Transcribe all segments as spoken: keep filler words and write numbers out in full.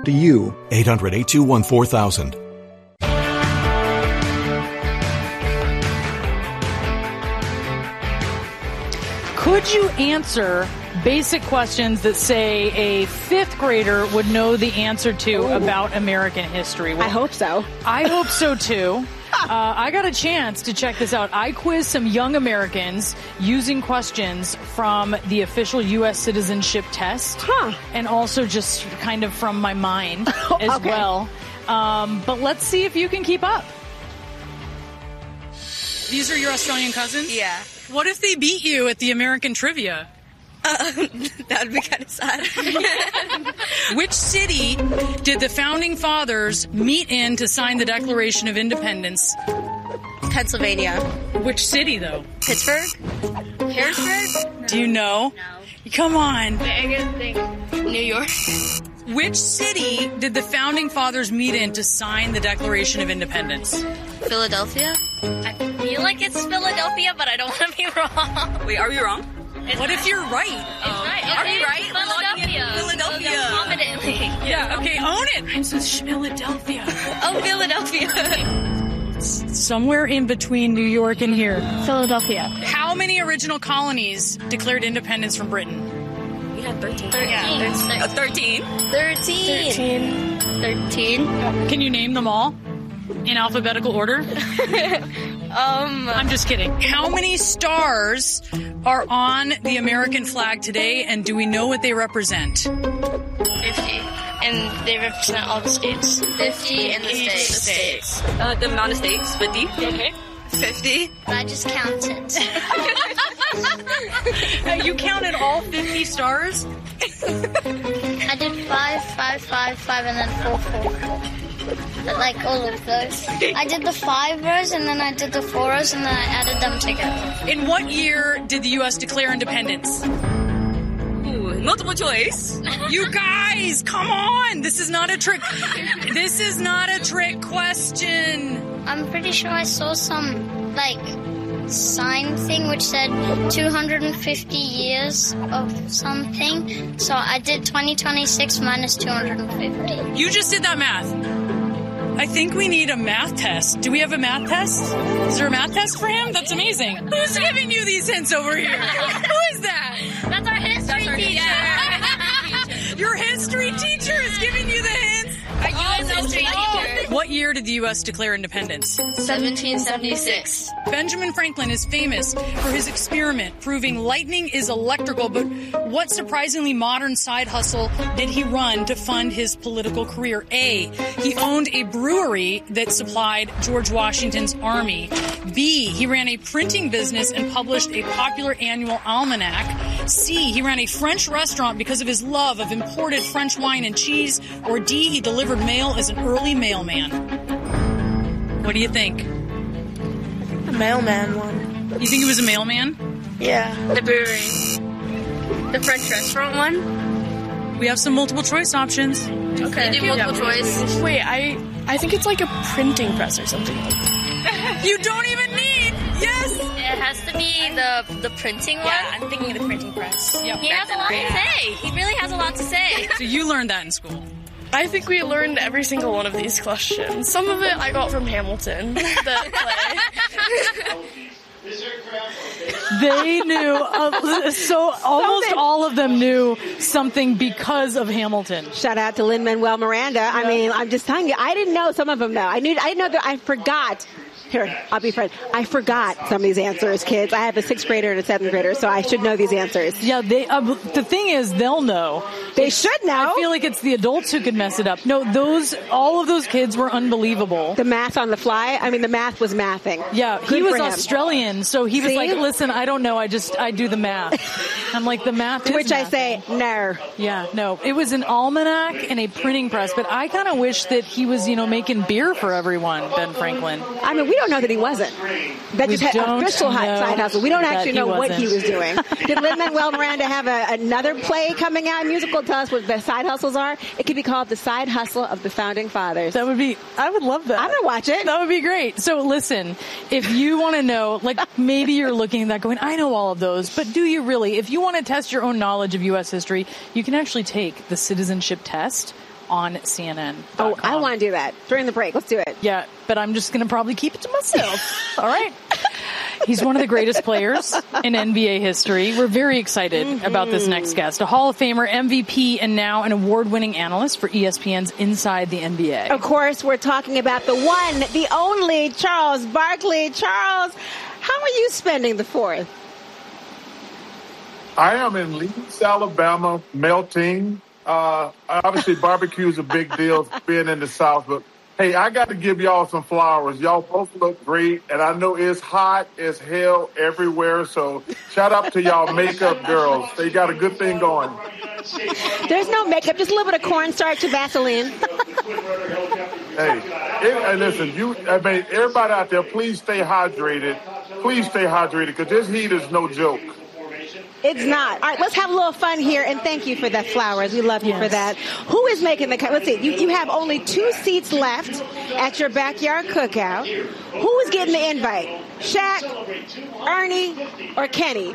to you. eight hundred, eight two one, four thousand. Could you answer basic questions that, say, a fifth grader would know the answer to Ooh. about American history? Well, I hope so. I hope so, too. Uh, I got a chance to check this out. I quizzed some young Americans using questions from the official U S citizenship test, huh. and also just kind of from my mind as okay. well. Um, but let's see if you can keep up. These are your Australian cousins? Yeah. What if they beat you at the American trivia? Uh, that would be kind of sad. Which city did the Founding Fathers meet in to sign the Declaration of Independence? Pennsylvania. Which city, though? Pittsburgh? Harrisburg? Do you know? No. Come on. Wait, I gotta think. New York. Which city did the Founding Fathers meet in to sign the Declaration of Independence? Philadelphia? I feel like it's Philadelphia, but I don't want to be wrong. Wait, are we wrong? It's what right. if you're right? It's oh. right. Are we right? Philadelphia. Philadelphia. Confidently. Yeah, okay, own it. I'm so Philadelphia. Oh, Philadelphia. Somewhere in between New York and here. Philadelphia. How many original colonies declared independence from Britain? We had thirteen. thirteen. Yeah, uh, thirteen. Thirteen. Thirteen. Thirteen. Can you name them all in alphabetical order? Um, I'm just kidding. How many stars are on the American flag today, and do we know what they represent? fifty. And they represent all the states. fifty in the Each states. states. Uh, the amount of states? fifty? Okay. fifty. I just counted. You counted all fifty stars? I did five, five, five, five, and then four, four. Like all of those. I did the fivers, and then I did the fours, and then I added them together. In what year did the U S declare independence? Ooh, multiple choice. You guys, come on! This is not a trick. This is not a trick question. I'm pretty sure I saw some, like, sign thing which said two hundred fifty years of something. So I did twenty twenty-six minus two hundred fifty. You just did that math. I think we need a math test. Do we have a math test? Is there a math test for him? That's amazing. Who's giving you these hints over here? Who is that? That's our history That's our teacher. history. Your history teacher is giving you the hints. Our U S history teacher. What year did the U S declare independence? seventeen seventy-six. Benjamin Franklin is famous for his experiment proving lightning is electrical, but what surprisingly modern side hustle did he run to fund his political career? A, he owned a brewery that supplied George Washington's army. B, he ran a printing business and published a popular annual almanac. C, he ran a French restaurant because of his love of imported French wine and cheese. Or D, he delivered mail as an early mailman. What do you think? The mailman one. You think he was a mailman? Yeah. The brewery. The French restaurant one? We have some multiple choice options. Okay. They do multiple choice. Wait, I I think it's like a printing press or something like that. You don't even need. Yes. It has to be the the printing one. Yeah, I'm thinking of the printing press. Yep. He has a lot to say. He really has a lot to say. So you learned that in school. I think we learned every single one of these questions. Some of it I got from Hamilton, the play. They knew, uh, so almost all of them knew something because of Hamilton. Shout out to Lin-Manuel Miranda. I mean, I'm just telling you, I didn't know some of them though. I knew, I didn't know that. I forgot. Here, I'll be frank. I forgot some of these answers, kids. I have a sixth grader and a seventh grader, so I should know these answers. Yeah, they. Uh, the thing is, they'll know. They should know. I feel like it's the adults who could mess it up. No, those, all of those kids were unbelievable. The math on the fly. I mean, the math was mathing. Yeah, Good he was for him. Australian, so he was See? like, "Listen, I don't know. I just I do the math." I'm like, the math. To is which I mathing. say, no. Yeah, no. It was an almanac and a printing press, but I kind of wish that he was, you know, making beer for everyone, Ben Franklin. I mean, we don't know that he wasn't. That We just had don't official know side hustle. We don't that actually he know what wasn't. he was doing. Did Lin-Manuel Miranda have a, another play coming out, musical? Tell us what the side hustles are. It could be called The Side Hustle of the Founding Fathers. That would be, I would love that. I'm going to watch it. That would be great. So listen, if you want to know, like maybe you're looking at that going, I know all of those, but do you really? If you want to test your own knowledge of U S history, you can actually take the citizenship test on C N N. Oh, I want to do that during the break. Let's do it. Yeah, but I'm just going to probably keep it to myself. All right. He's one of the greatest players in N B A history. We're very excited mm-hmm. about this next guest. A Hall of Famer, M V P, and now an award-winning analyst for E S P N's Inside the N B A. Of course, we're talking about the one, the only Charles Barkley. Charles, how are you spending the fourth? I am in Leeds, Alabama, melting. Uh, obviously, barbecue is a big deal being in the South, but hey, I got to give y'all some flowers. Y'all both look great, and I know it's hot as hell everywhere, so shout out to y'all makeup girls. They got a good thing going. There's no makeup, just a little bit of cornstarch and Vaseline. Hey, it, and listen, you, I mean, everybody out there, please stay hydrated. Please stay hydrated, because this heat is no joke. It's not. All right, let's have a little fun here, and thank you for that flowers. We love you yes. for that. Who is making the cut? Let's see. You, you have only two seats left at your backyard cookout. Who is getting the invite? Shaq, Ernie, or Kenny?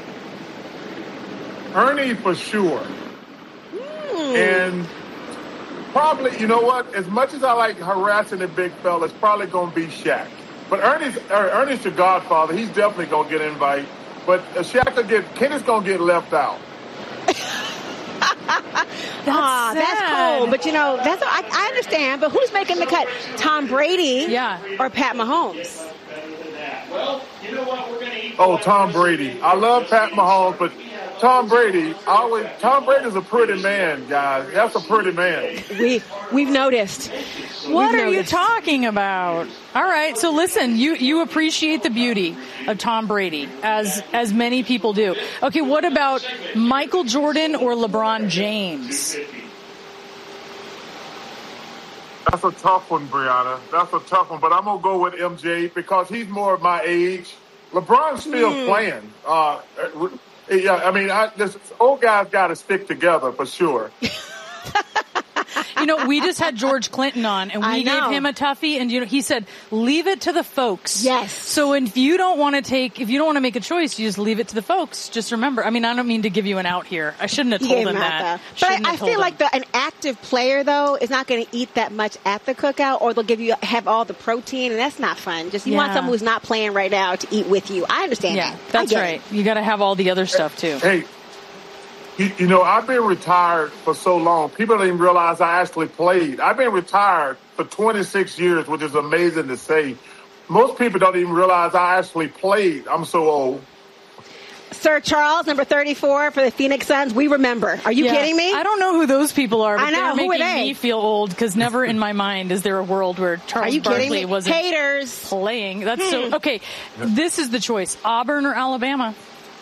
Ernie for sure. Mm. And probably, you know what? As much as I like harassing the big fella, it's probably going to be Shaq. But Ernie's, Ernie's the godfather. He's definitely going to get an invite. But Shaq will get, Kenny's going to get left out. that's, Aw, that's cold. But, you know, that's I, I understand. But who's making the cut? Tom Brady yeah. or Pat Mahomes? Well, you know what? We're going to eat. Oh, Tom Brady. I love Pat Mahomes, but Tom Brady, I always, Tom Brady's a pretty man, guys. That's a pretty man. We, we've noticed. What we've are noticed. you talking about? All right, so listen, you, you appreciate the beauty of Tom Brady, as as many people do. Okay, what about Michael Jordan or LeBron James? That's a tough one, Brianna. That's a tough one, but I'm going to go with M J because he's more of my age. LeBron's still mm. playing. Uh, yeah, I mean, I, this old guys got to stick together for sure. You know, we just had George Clinton on, and we gave him a toughie, and you know, he said, leave it to the folks. Yes. So if you don't want to take, if you don't want to make a choice, you just leave it to the folks. Just remember, I mean, I don't mean to give you an out here. I shouldn't have told him that. But I, I feel like the, an active player, though, is not going to eat that much at the cookout, or they'll give you, have all the protein, and that's not fun. Just you yeah. want someone who's not playing right now to eat with you. I understand yeah, that. That's right. It. You got to have all the other stuff, too. Hey. You, you know, I've been retired for so long. People don't even realize I actually played. I've been retired for twenty-six years, which is amazing to say. Most people don't even realize I actually played. I'm so old. Sir Charles, number thirty-four for the Phoenix Suns. We remember. Are you yeah, kidding me? I don't know who those people are, but I know. they're Who making are they? me feel old because never in my mind is there a world where Charles Barkley wasn't Haters. playing. That's hmm. so okay. This is the choice: Auburn or Alabama.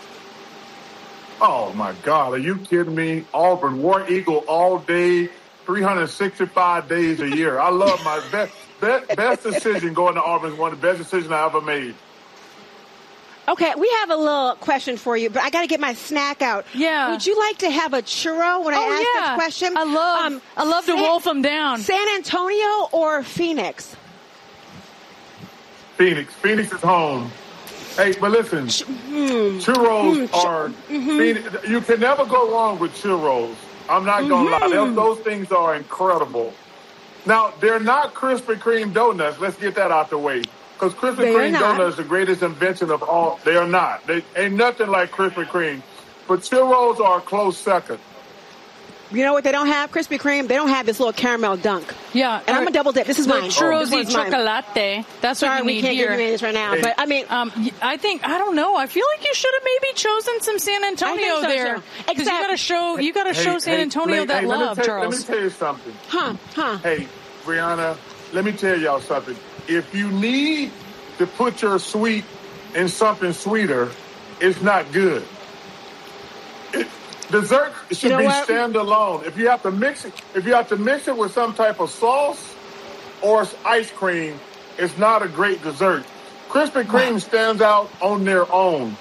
Oh, my God. Are you kidding me? Auburn, War Eagle all day, three hundred sixty-five days a year. I love my best, best, best decision going to Auburn is one of the best decisions I ever made. Okay, we have a little question for you, but I got to get my snack out. Yeah. Would you like to have a churro when I oh, ask yeah. this question? I love, um, I love San, to wolf them down. San Antonio or Phoenix? Phoenix. Phoenix is home. Hey, but listen, mm. churros mm. are, mm-hmm. you can never go wrong with churros. I'm not going to mm-hmm. lie. Those, those things are incredible. Now, they're not Krispy Kreme donuts. Let's get that out the way. Because Krispy they Kreme donuts is the greatest invention of all. They are not. They ain't nothing like Krispy Kreme. But churros are a close second. You know what they don't have? Krispy Kreme. They don't have this little caramel dunk. Yeah. And I'm going to double dip. This is mine. Churros oh, y chocolate. That's Sorry, what you we need can't here. give you this right now. Hey. But, I mean. Um, I think, I don't know. I feel like you should have maybe chosen some San Antonio so, there. Because you got to show, you got to hey, show San hey, Antonio hey, that hey, love, let Charles. Let me tell you something. Huh, huh. Hey, Brianna, let me tell y'all something. If you need to put your sweet in something sweeter, it's not good. It, dessert should you know be what? standalone. If you have to mix it, if you have to mix it with some type of sauce or ice cream, it's not a great dessert. Krispy Kreme wow. stands out on their own.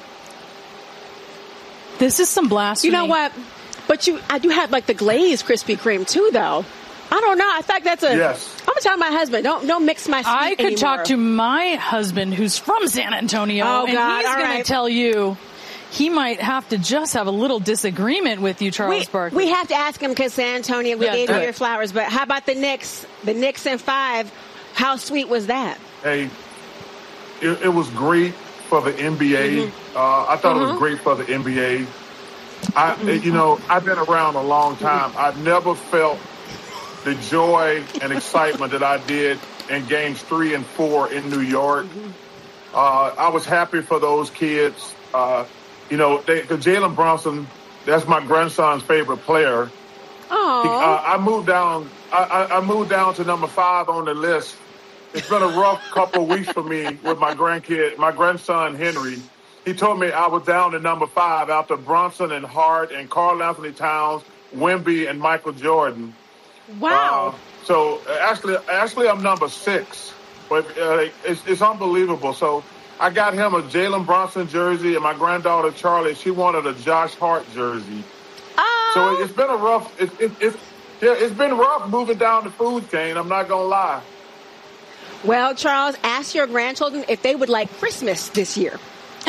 This is some blasphemy. You know what? But you, I do have like the glazed Krispy Kreme too, though. I don't know. I think that's a. Yes. I'm gonna talk to my husband. Don't don't mix my. Sweet I could anymore. talk to my husband, who's from San Antonio, oh, and God. he's All going right. to tell you he might have to just have a little disagreement with you, Charles We, Barkley. we have to ask him because San Antonio, we Yeah, gave do you it. your flowers. But how about the Knicks? The Knicks in five. How sweet was that? Hey, it, it was great for the N B A. Mm-hmm. Uh, I thought it Mhm. was great for the N B A. I, you know, I've been around a long time. I've never felt the joy and excitement that I did in games three and four in New York. Uh, I was happy for those kids. Uh, you know, they, the Jalen Brunson, that's my grandson's favorite player. Oh, He- uh, I moved down. I, I, I moved down to number five on the list. It's been a rough couple of weeks for me with my grandkid, my grandson Henry. He told me I was down to number five after Bronson and Hart and Karl Anthony Towns, Wemby, and Michael Jordan. wow. Uh, so uh, actually, actually, I'm number six, but uh, it's, it's unbelievable. So I got him a Jalen Brunson jersey, and my granddaughter Charlie, she wanted a Josh Hart jersey. Oh, So it's been a rough. It, it, it's yeah, it's been rough moving down the food chain. I'm not gonna lie. well, Charles, ask your grandchildren if they would like Christmas this year.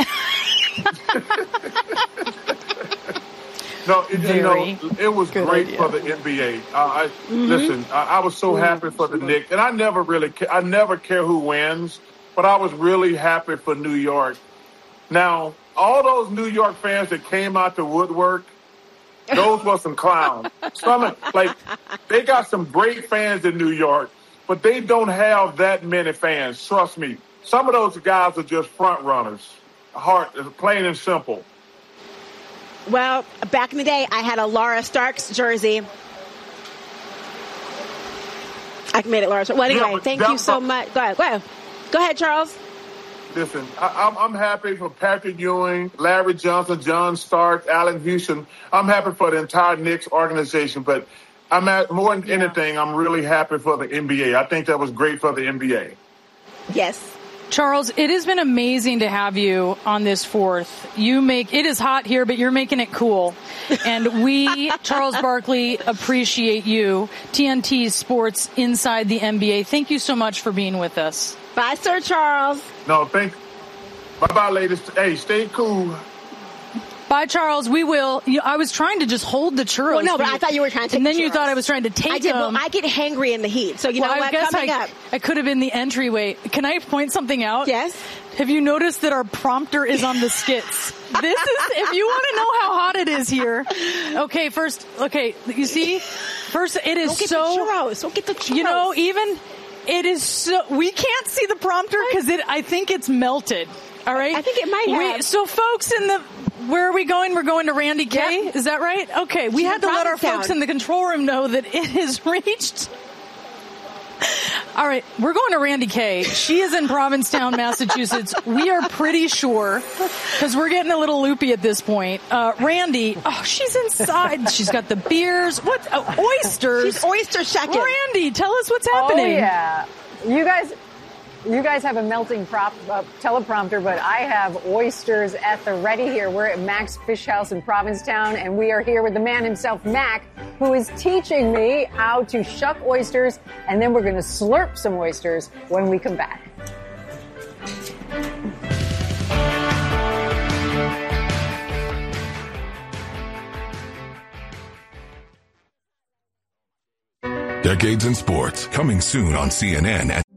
No, it, you know, Very it was good great idea. for the N B A. Uh, I, Listen, I, I was so happy for the Knicks, and I never really, ca- I never care who wins, but I was really happy for New York. Now, all those New York fans that came out to woodwork, those were some clowns. Some like they got some great fans in New York, but they don't have that many fans. Trust me. Some of those guys are just front runners. Heart, plain and simple. Well, back in the day, I had a Laura Starks jersey. I made it Laura Starks. Well, Yeah, anyway, but thank that- you so much. Go ahead. Go ahead, Go ahead Charles. Listen, I, I'm, I'm happy for Patrick Ewing, Larry Johnson, John Stark, Allen Houston. I'm happy for the entire Knicks organization, but I'm at, more than anything, I'm really happy for the N B A. I think that was great for the N B A. Yes. Charles, it has been amazing to have you on this fourth. You make, it is hot here, but you're making it cool. And we, Charles Barkley, appreciate you. T N T Sports Inside the N B A. Thank you so much for being with us. Bye, Sir Charles. No, thank Bye-bye, ladies. Hey, stay cool. Bye, Charles. We will. You, I was trying to just hold the churros. Well, no, for but I thought you were trying to take And then the you churros. thought I was trying to take I did. them. Well, I get hangry in the heat. So you Well, know I what? guess Coming I, up. I could have been the entryway. Can I point something out? Yes. Have you noticed that our prompter is on the skits? This is, if you want to know how hot it is here. Okay, first, okay, you see? First, it is Don't get so. the churros. Don't get the churros. You know, even, it is so, we can't see the prompter because it, I think it's melted. All right? I think it might We- have. so folks in the, where are we going? We're going to Randy K. Yep. Is that right? Okay. We She's had in to let our Provincetown. folks in the control room know that it has reached. All right, we're going to Randy K. She is in Provincetown, Massachusetts. We are pretty sure, because we're getting a little loopy at this point. Uh, Randy, oh, she's inside. She's got the beers. What? Oh, oysters. She's oyster shucking. Randy, tell us what's happening. Oh, yeah. You guys, you guys have a melting prop, uh, teleprompter, but I have oysters at the ready here. We're at Mac's Fish House in Provincetown, and we are here with the man himself, Mac, who is teaching me how to shuck oysters, and then we're going to slurp some oysters when we come back. Decades in Sports, coming soon on C N N.